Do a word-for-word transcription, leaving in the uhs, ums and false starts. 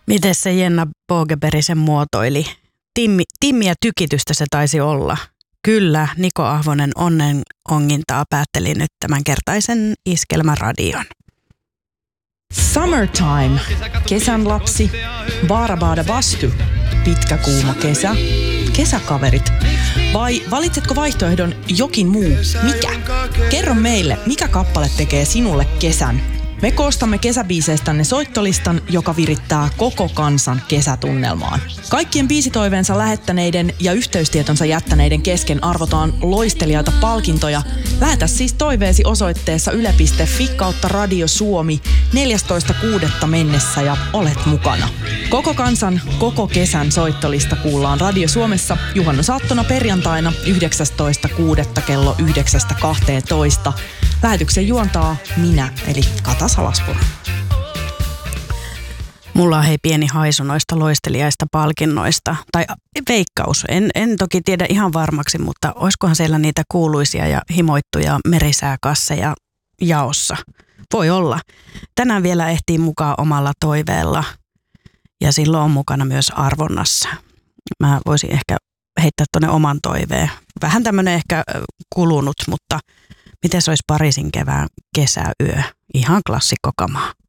Miten se Jenna Bogeberg sen muotoili? Timmi, timmiä tykitystä se taisi olla. Kyllä, Niko Ahvonen onnen ongintaa päätteli nyt tämän kertaisen Iskelmäradion. Summertime, kesän lapsi, Baarabaada Bastu, pitkä kuuma kesä, kesäkaverit. Vai valitsetko vaihtoehdon jokin muu? Mikä? Kerro meille, mikä kappale tekee sinulle kesän? Me koostamme kesäbiiseistänne soittolistan, joka virittää koko kansan kesätunnelmaan. Kaikkien biisitoiveensa lähettäneiden ja yhteystietonsa jättäneiden kesken arvotaan loistelijaita palkintoja. Lähetä siis toiveesi osoitteessa yle piste fi kautta Radio Suomi neljästoista kuudetta mennessä ja olet mukana. Koko kansan, koko kesän soittolista kuullaan Radio Suomessa juhannusaattona perjantaina yhdeksästoista kuudetta kello yhdeksästä kahteentoista. Lähetyksen juontaa minä, eli Kata Salaspuro. Mulla on hei pieni haisu noista loistelijaista palkinnoista. Tai veikkaus. En, en toki tiedä ihan varmaksi, mutta olisikohan siellä niitä kuuluisia ja himoittuja merisääkasseja jaossa. Voi olla. Tänään vielä ehtii mukaan omalla toiveella ja silloin on mukana myös arvonnassa. Mä voisin ehkä heittää tuonne oman toiveen. Vähän tämmönen ehkä kulunut, mutta miten se olisi Pariisin kevään kesäyö? Ihan klassikkokamaa.